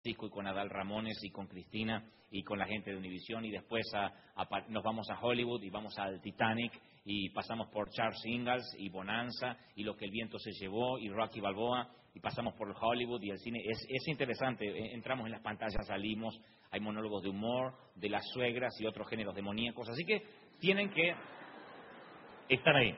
y con Adal Ramones y con Cristina y con la gente de Univision, y después nos vamos a Hollywood y vamos al Titanic y pasamos por Charles Ingalls y Bonanza y Lo que el viento se llevó y Rocky Balboa y pasamos por Hollywood y el cine. Es interesante, entramos en las pantallas, salimos, hay monólogos de humor, de las suegras y otros géneros demoníacos, así que tienen que estar ahí.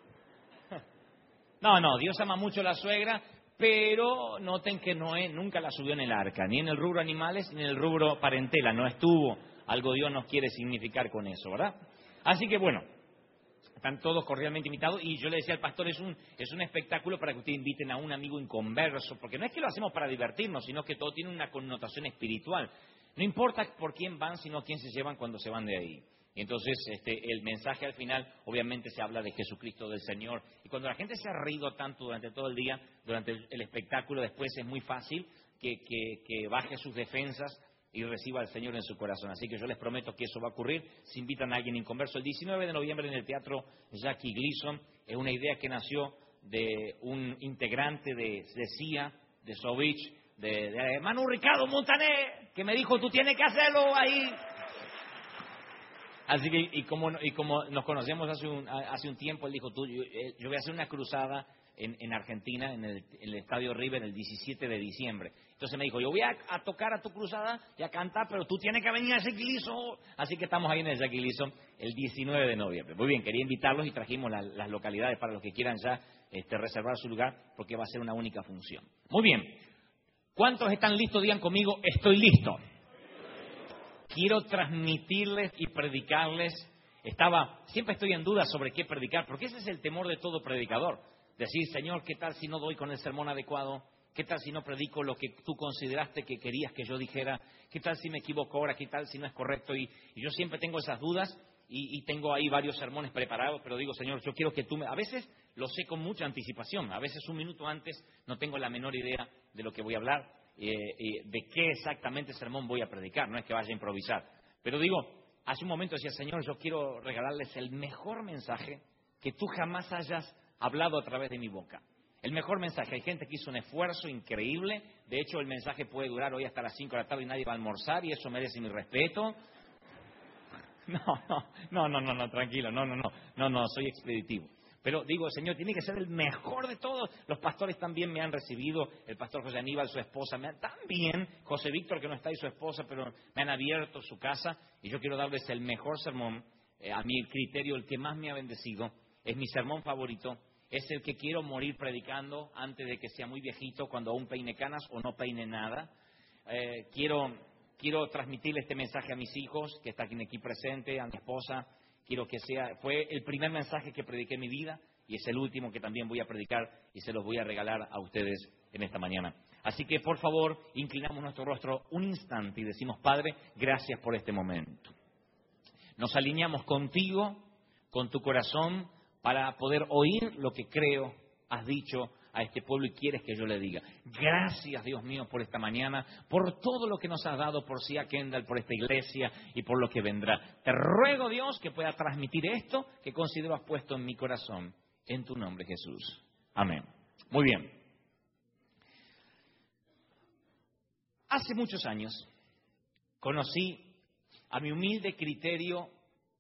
No, Dios ama mucho a la suegra, pero noten que Noé nunca la subió en el arca, ni en el rubro animales, ni en el rubro parentela, no estuvo. Algo Dios nos quiere significar con eso, ¿verdad? Así que bueno, están todos cordialmente invitados, y yo le decía al pastor, es un espectáculo para que ustedes inviten a un amigo inconverso, porque no es que lo hacemos para divertirnos, sino que todo tiene una connotación espiritual. No importa por quién van, sino quién se llevan cuando se van de ahí. Y entonces el mensaje al final obviamente se habla de Jesucristo, del Señor. Y cuando la gente se ha reído tanto durante todo el día, durante el espectáculo, después es muy fácil que baje sus defensas y reciba al Señor en su corazón. Así que yo les prometo que eso va a ocurrir. Si invitan a alguien inconverso, el 19 de noviembre en el Teatro Jackie Gleason, es una idea que nació de un integrante de CIA, de Sovich, de Manu Ricardo Montaner, que me dijo, tú tienes que hacerlo ahí. Así que, y como nos conocemos hace un tiempo, él dijo, yo voy a hacer una cruzada en Argentina, en el Estadio River, el 17 de diciembre. Entonces me dijo, yo voy a tocar a tu cruzada y a cantar, pero tú tienes que venir a Jackie Gleason. Así que estamos ahí en el Jackie Gleason el 19 de noviembre. Muy bien, quería invitarlos y trajimos las localidades para los que quieran ya reservar su lugar, porque va a ser una única función. Muy bien, ¿cuántos están listos? Digan conmigo, estoy listo. Quiero transmitirles y predicarles. Siempre estoy en duda sobre qué predicar, porque ese es el temor de todo predicador. Decir, Señor, ¿qué tal si no doy con el sermón adecuado? ¿Qué tal si no predico lo que tú consideraste que querías que yo dijera? ¿Qué tal si me equivoco ahora? ¿Qué tal si no es correcto? Y yo siempre tengo esas dudas y tengo ahí varios sermones preparados, pero digo, Señor, yo quiero que tú A veces lo sé con mucha anticipación, a veces un minuto antes no tengo la menor idea de lo que voy a hablar. De qué exactamente sermón voy a predicar, no es que vaya a improvisar. Pero digo, hace un momento decía, Señor, yo quiero regalarles el mejor mensaje que tú jamás hayas hablado a través de mi boca. El mejor mensaje. Hay gente que hizo un esfuerzo increíble, de hecho el mensaje puede durar hoy hasta las 5 de la tarde y nadie va a almorzar y eso merece mi respeto. No, tranquilo, no, soy expeditivo. Pero digo, Señor, tiene que ser el mejor de todos. Los pastores también me han recibido, el pastor José Aníbal, su esposa, también José Víctor, que no está ahí, su esposa, pero me han abierto su casa y yo quiero darles el mejor sermón. A mi criterio, el que más me ha bendecido, es mi sermón favorito, es el que quiero morir predicando antes de que sea muy viejito, cuando aún peine canas o no peine nada. Quiero transmitirle este mensaje a mis hijos, que están aquí presentes, a mi esposa. Fue el primer mensaje que prediqué en mi vida y es el último que también voy a predicar y se los voy a regalar a ustedes en esta mañana. Así que, por favor, inclinamos nuestro rostro un instante y decimos, Padre, gracias por este momento. Nos alineamos contigo, con tu corazón, para poder oír lo que creo has dicho a este pueblo y quieres que yo le diga. Gracias, Dios mío, por esta mañana, por todo lo que nos has dado, por Sia Kendall, por esta iglesia y por lo que vendrá. Te ruego, Dios, que pueda transmitir esto que considero has puesto en mi corazón, en tu nombre, Jesús. Amén. Muy bien. Hace muchos años conocí, a mi humilde criterio,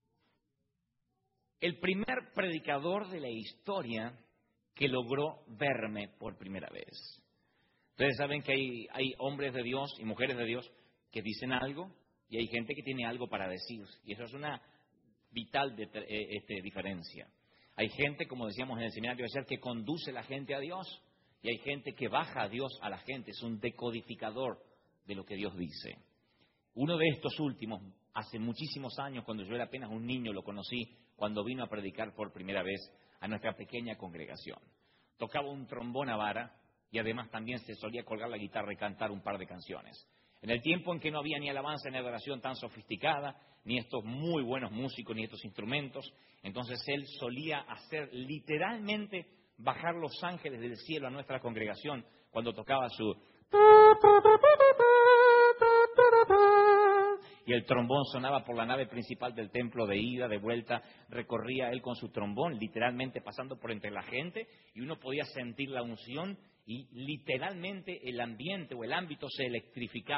el primer predicador de la historia que logró verme por primera vez. Ustedes saben que hay hombres de Dios y mujeres de Dios que dicen algo y hay gente que tiene algo para decir. Y eso es una vital diferencia. Hay gente, como decíamos en el seminario ayer, que conduce a la gente a Dios y hay gente que baja a Dios a la gente. Es un decodificador de lo que Dios dice. Uno de estos últimos, hace muchísimos años, cuando yo era apenas un niño, lo conocí cuando vino a predicar por primera vez a nuestra pequeña congregación. Tocaba un trombón a vara y además también se solía colgar la guitarra y cantar un par de canciones. En el tiempo en que no había ni alabanza ni adoración tan sofisticada, ni estos muy buenos músicos, ni estos instrumentos, entonces él solía hacer literalmente bajar los ángeles del cielo a nuestra congregación cuando tocaba su... Y el trombón sonaba por la nave principal del templo de ida, de vuelta, recorría él con su trombón, literalmente pasando por entre la gente, y uno podía sentir la unción y literalmente el ambiente o el ámbito se electrificaba.